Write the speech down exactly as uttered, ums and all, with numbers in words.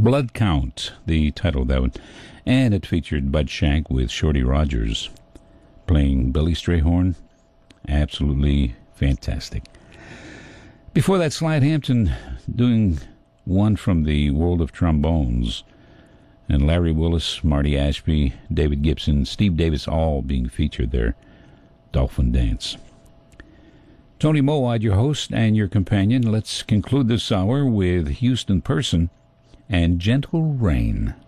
Blood Count, the title of that one. And it featured Bud Shank with Shorty Rogers playing Billy Strayhorn. Absolutely fantastic. Before that, Slide Hampton doing one from the world of trombones. And Larry Willis, Marty Ashby, David Gibson, Steve Davis, all being featured there. Dolphin Dance. Tony Mowat, your host and your companion. Let's conclude this hour with Houston Person and Gentle Rain.